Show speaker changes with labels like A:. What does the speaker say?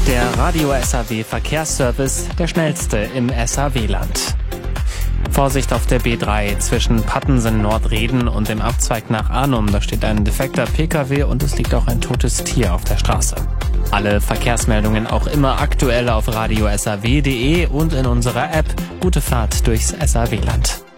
A: Der Radio SAW Verkehrsservice, der schnellste im SAW-Land. Vorsicht auf der B3 zwischen Pattensen-Nordreden und dem Abzweig nach Arnum. Da steht ein defekter Pkw und es liegt auch ein totes Tier auf der Straße. Alle Verkehrsmeldungen auch immer aktuell auf radiosaw.de und in unserer App. Gute Fahrt durchs SAW-Land.